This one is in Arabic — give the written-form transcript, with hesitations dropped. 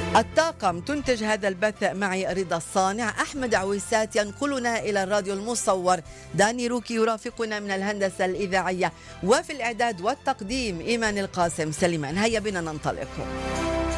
الطاقم تنتج هذا البث معي رضا الصانع، أحمد عويسات ينقلنا إلى الراديو المصور، داني روكي يرافقنا من الهندسة الإذاعية، وفي الإعداد والتقديم إيمان القاسم. سليمان، هيا بنا ننطلق.